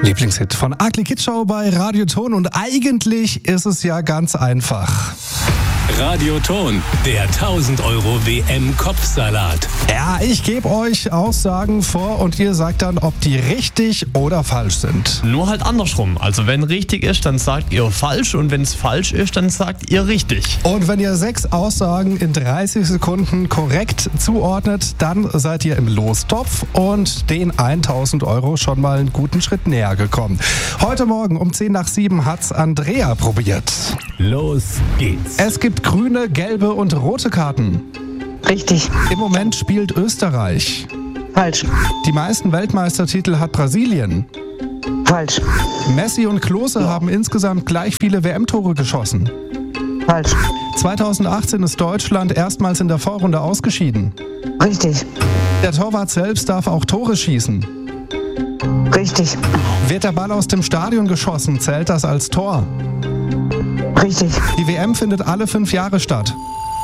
Lieblingshit von Ugly Kid Show bei Radio Ton und eigentlich ist es ja ganz einfach. Radio Ton, der 1000 Euro WM-Kopfsalat. Ja, ich gebe euch Aussagen vor und ihr sagt dann, ob die richtig oder falsch sind. Nur halt andersrum. Also wenn richtig ist, dann sagt ihr falsch und wenn es falsch ist, dann sagt ihr richtig. Und wenn ihr 6 Aussagen in 30 Sekunden korrekt zuordnet, dann seid ihr im Lostopf und den 1000 Euro schon mal einen guten Schritt näher gekommen. Heute Morgen um 6:10 hat's Andrea probiert. Los geht's. Es gibt grüne, gelbe und rote Karten. Richtig. Im Moment spielt Österreich. Falsch. Die meisten Weltmeistertitel hat Brasilien. Falsch. Messi und Klose haben insgesamt gleich viele WM-Tore geschossen. Falsch. 2018 ist Deutschland erstmals in der Vorrunde ausgeschieden. Richtig. Der Torwart selbst darf auch Tore schießen. Richtig. Wird der Ball aus dem Stadion geschossen, zählt das als Tor. Richtig. Die WM findet alle 5 Jahre statt.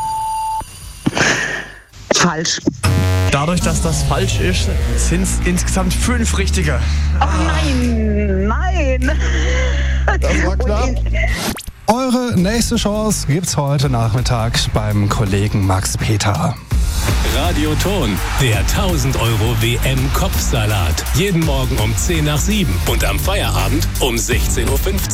Falsch. Dadurch, dass das falsch ist, sind es insgesamt 5 richtige. Oh nein, nein. Das war knapp. Eure nächste Chance gibt's heute Nachmittag beim Kollegen Max Peter. Radio Ton, der 1000 Euro WM-Kopfsalat. Jeden Morgen um 6:10 und am Feierabend um 16:15 Uhr.